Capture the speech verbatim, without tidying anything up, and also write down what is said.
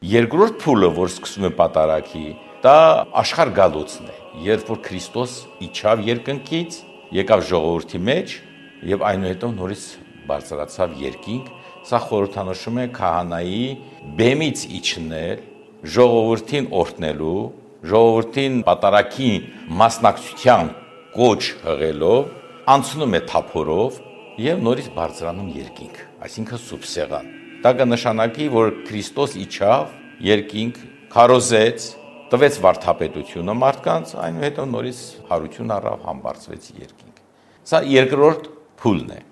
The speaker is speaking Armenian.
Երկրորդ փուլը, որ սկսում է պատարագի, դա աշխարհ գալուցն է, երբ որ Քրիստոս իջավ երկնքից, եկավ ժողովրդի մեջ եւ այնուհետեւ նորից բարձրացավ երկինք։ Սա խորհրդանշում է քահանայի բեմից իջնել, ժողովրդին օրհնելու, ժողովրդին պատարագի մասնակցության կոչ հղելով, անցնում է թափորով եւ նորից բարձրանում երկինք, այսինքն սուրբ սեղան։ Դա կնշանակի, որ Քրիստոս իջավ երկինք, քարոզեց, տվեց վարդապետությունը մարդկանց, այնուհետև նորից հարություն առավ, համբարձվեց երկինք։ Սա երկրորդ փուլն է։